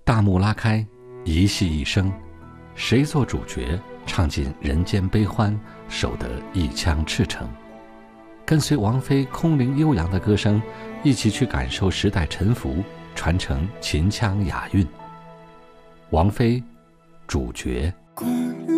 大幕拉开，一戏一生，谁做主角，唱尽人间悲欢，守得一腔赤诚。跟随王菲空灵悠扬的歌声，一起去感受时代沉浮，传承秦腔雅韵。王菲，主角。